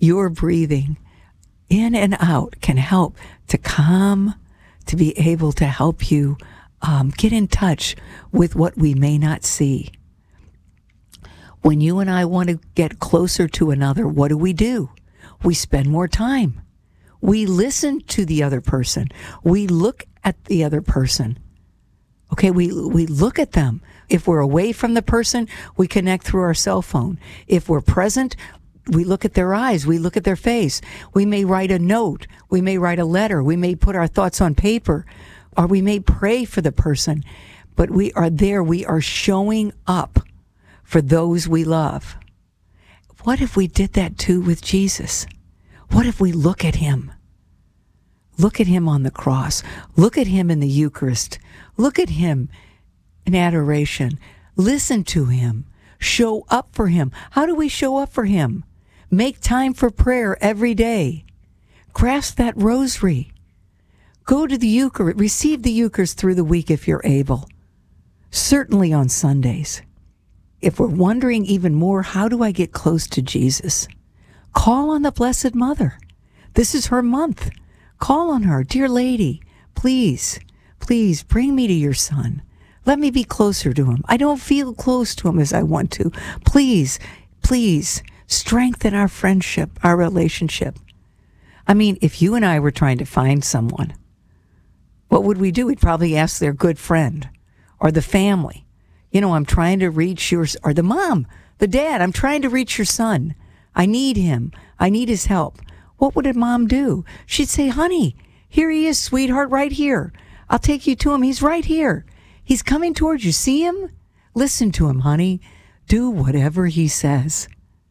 your breathing in and out can help to calm, to be able to help you get in touch with what we may not see. When you and I want to get closer to another, what do? We spend more time. We listen to the other person. We look at the other person. Okay, we look at them. If we're away from the person, we connect through our cell phone. If we're present, we look at their eyes. We look at their face. We may write a note. We may write a letter. We may put our thoughts on paper. Or we may pray for the person. But we are there. We are showing up for those we love. What if we did that too with Jesus? What if we look at him? Look at him on the cross. Look at him in the Eucharist. Look at him in adoration. Listen to him. Show up for him. How do we show up for him? Make time for prayer every day. Grasp that rosary. Go to the Eucharist. Receive the Eucharist through the week if you're able. Certainly on Sundays. If we're wondering even more, how do I get close to Jesus? Call on the Blessed Mother. This is her month. Call on her. Dear Lady, please bring me to your son. Let me be closer to him. I don't feel close to him as I want to. Please strengthen our friendship, our relationship. I mean, if you and I were trying to find someone, what would we do? We'd probably ask their good friend or the family. I'm trying to reach yours, or the mom, the dad, I'm trying to reach your son. I need him. I need his help. What would a mom do? She'd say, honey, here he is, sweetheart, right here. I'll take you to him. He's right here. He's coming towards you. See him? Listen to him, honey. Do whatever he says.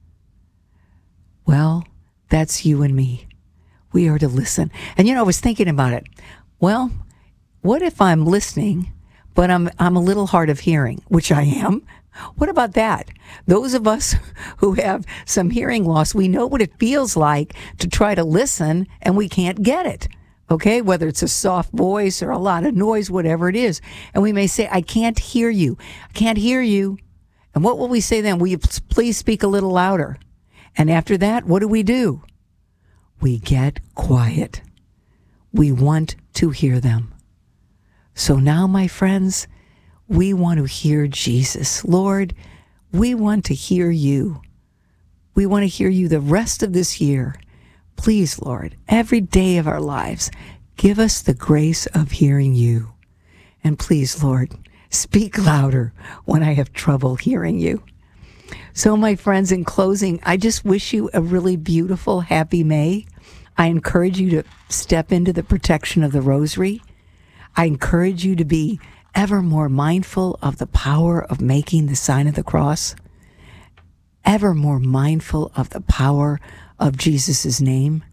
Well, that's you and me. We are to listen. And I was thinking about it. Well, what if I'm listening, but I'm a little hard of hearing, which I am? What about that? Those of us who have some hearing loss, we know what it feels like to try to listen and we can't get it. Okay, whether it's a soft voice or a lot of noise, whatever it is. And we may say, I can't hear you. I can't hear you. And what will we say then? Will you please speak a little louder? And after that, what do? We get quiet. We want to hear them. So now, my friends, we want to hear Jesus. Lord, we want to hear you. We want to hear you the rest of this year. Please, Lord, every day of our lives, give us the grace of hearing you. And please, Lord, speak louder when I have trouble hearing you. So, my friends, in closing, I just wish you a really beautiful, happy May. I encourage you to step into the protection of the Rosary. I encourage you to be ever more mindful of the power of making the sign of the cross, ever more mindful of the power of Jesus' name.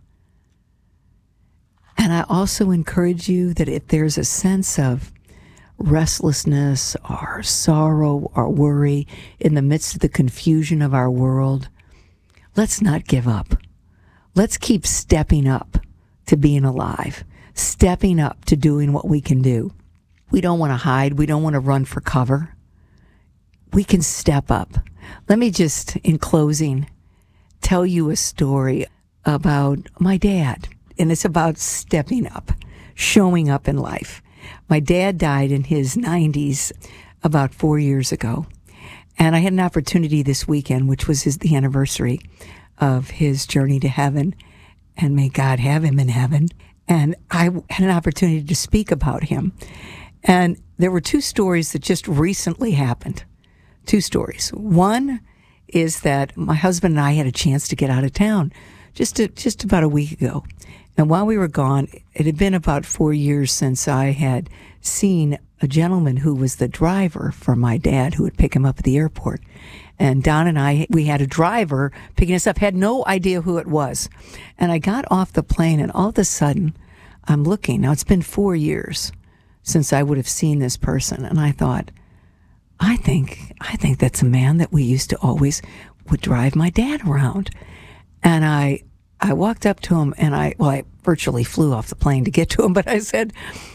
And I also encourage you that if there's a sense of restlessness or sorrow or worry in the midst of the confusion of our world, let's not give up. Let's keep stepping up to being alive, stepping up to doing what we can do. We don't want to hide. We don't want to run for cover. We can step up. Let me just, in closing, tell you a story about my dad. And it's about stepping up, showing up in life. My dad died in his 90s about 4 years ago. And I had an opportunity this weekend, which was the anniversary of his journey to heaven. And may God have him in heaven. And I had an opportunity to speak about him. And there were two stories that just recently happened. Two stories. One is that my husband and I had a chance to get out of town just about a week ago. And while we were gone, it had been about 4 years since I had seen a gentleman who was the driver for my dad who would pick him up at the airport. And Don and I, we had a driver picking us up, had no idea who it was. And I got off the plane and all of a sudden I'm looking. Now it's been 4 years since I would have seen this person. And I thought, I think that's a man that we used to always would drive my dad around. And I walked up to him and I virtually flew off the plane to get to him, but I said,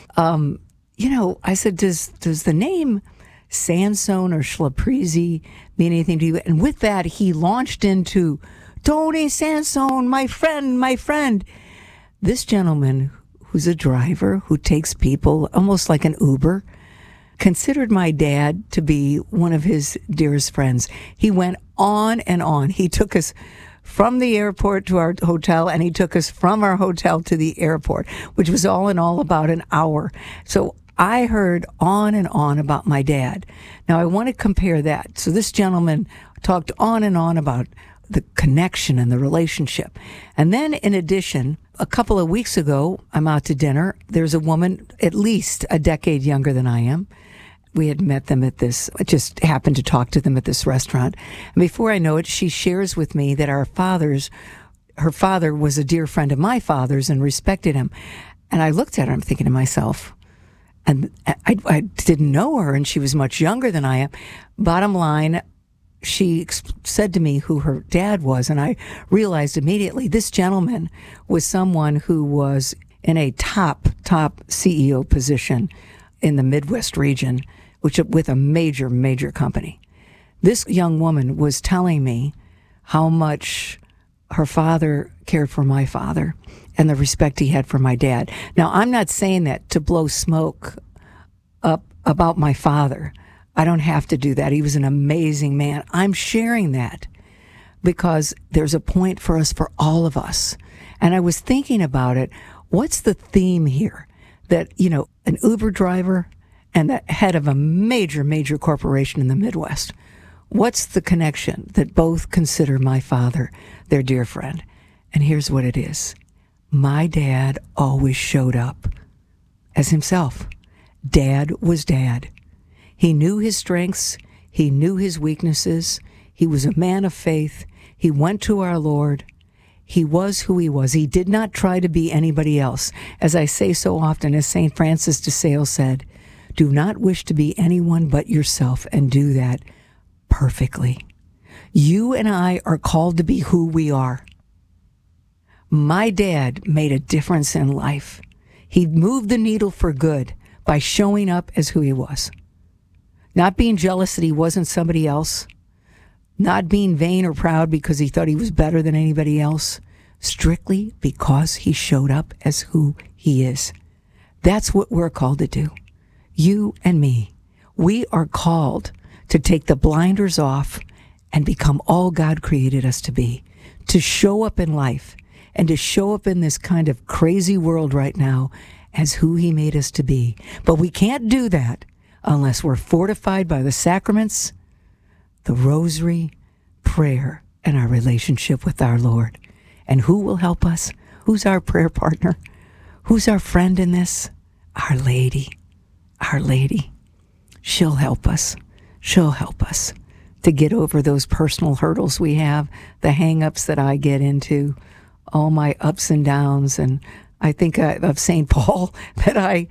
I said, does the name Sansone or Schlaprizi mean anything to you? And with that, he launched into Tony Sansone, my friend, my friend. This gentleman, who's a driver, who takes people almost like an Uber, considered my dad to be one of his dearest friends. He went on and on. He took us from the airport to our hotel, and he took us from our hotel to the airport, which was all in all about an hour. So I heard on and on about my dad. Now, I want to compare that. So this gentleman talked on and on about the connection and the relationship. And then, in addition, a couple of weeks ago, I'm out to dinner. There's a woman at least a decade younger than I am. We had met them at this, I just happened to talk to them at this restaurant. And before I know it, she shares with me that her father was a dear friend of my father's and respected him. And I looked at her, I'm thinking to myself, and I didn't know her, and she was much younger than I am. Bottom line, she said to me who her dad was, and I realized immediately this gentleman was someone who was in a top CEO position in the Midwest region, which with a major company. This young woman was telling me how much her father cared for my father and the respect he had for my dad. Now, I'm not saying that to blow smoke up about my father. I don't have to do that. He was an amazing man. I'm sharing that because there's a point for us, for all of us. And I was thinking about it. What's the theme here? That, an Uber driver and the head of a major corporation in the Midwest. What's the connection? That both consider my father their dear friend. And here's what it is. My dad always showed up as himself. Dad was dad. He knew his strengths. He knew his weaknesses. He was a man of faith. He went to our Lord. He was who he was. He did not try to be anybody else. As I say so often, as St. Francis de Sales said, do not wish to be anyone but yourself, and do that perfectly. You and I are called to be who we are. My dad made a difference in life. He moved the needle for good by showing up as who he was. Not being jealous that he wasn't somebody else. Not being vain or proud because he thought he was better than anybody else. Strictly because he showed up as who he is. That's what we're called to do. You and me. We are called to take the blinders off and become all God created us to be. To show up in life and to show up in this kind of crazy world right now as who he made us to be. But we can't do that unless we're fortified by the sacraments, the rosary, prayer, and our relationship with our Lord. And who will help us? Who's our prayer partner? Who's our friend in this? Our Lady. Our Lady. She'll help us. She'll help us to get over those personal hurdles we have, the hang-ups that I get into, all my ups and downs. And I think of St. Paul that I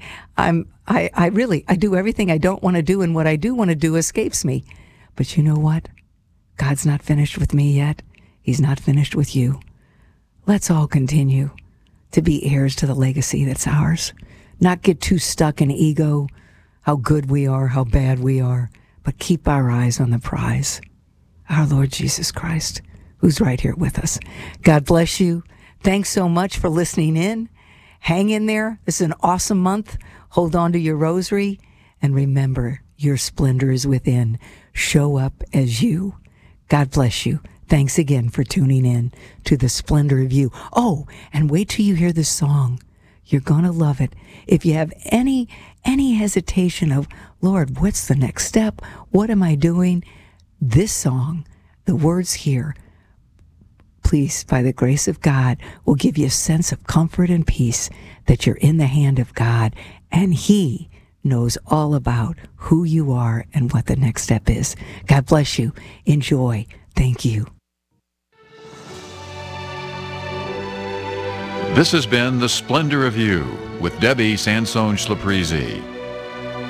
do everything I don't want to do, and what I do want to do escapes me. But you know what? God's not finished with me yet. He's not finished with you. Let's all continue to be heirs to the legacy that's ours. Not get too stuck in ego, how good we are, how bad we are, but keep our eyes on the prize, our Lord Jesus Christ, who's right here with us. God bless you. Thanks so much for listening in. Hang in there. This is an awesome month. Hold on to your rosary, and remember, your splendor is within. Show up as you. God bless you. Thanks again for tuning in to the Splendor of You. Oh, and wait till you hear this song. You're going to love it. If you have any hesitation of, Lord, what's the next step? What am I doing? This song, the words here, please, by the grace of God, will give you a sense of comfort and peace that you're in the hand of God, and He knows all about who you are and what the next step is. God bless you. Enjoy. Thank you. This has been The Splendor of You with Debbie Sansone Schlaprizi.